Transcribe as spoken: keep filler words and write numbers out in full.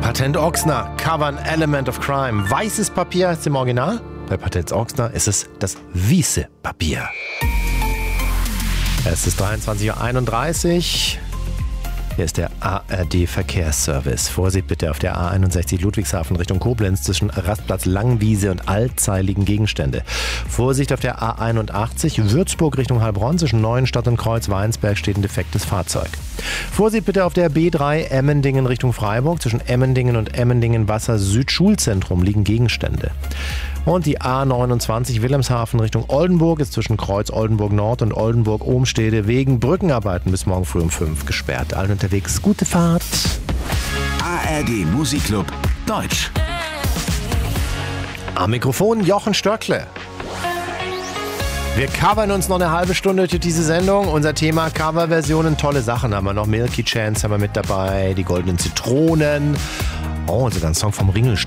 Patent Ochsner covern Element of Crime. Weißes Papier ist im Original. Bei Patent Ochsner ist es das weiße Papier. Es ist dreiundzwanzig Uhr einunddreißig. Hier ist der A R D-Verkehrsservice. Vorsicht bitte auf der A einundsechzig Ludwigshafen Richtung Koblenz zwischen Rastplatz Langwiese und allzeiligen Gegenstände. Vorsicht auf der A einundachtzig Würzburg Richtung Heilbronn zwischen Neuenstadt und Kreuz-Weinsberg steht ein defektes Fahrzeug. Vorsicht bitte auf der B drei Emmendingen Richtung Freiburg. Zwischen Emmendingen und Emmendingen-Wasser-Süd-Schulzentrum liegen Gegenstände. Und die A neunundzwanzig Wilhelmshaven Richtung Oldenburg ist zwischen Kreuz Oldenburg Nord und Oldenburg Ohmstede wegen Brückenarbeiten bis morgen früh um fünf gesperrt. Allen unterwegs gute Fahrt. A R D Musikclub Deutsch. Am Mikrofon Jochen Störkle. Wir covern uns noch eine halbe Stunde durch diese Sendung. Unser Thema Coverversionen, tolle Sachen haben wir noch. Milky Chance haben wir mit dabei, die Goldenen Zitronen. Oh, sogar ein Song vom Ringelstock.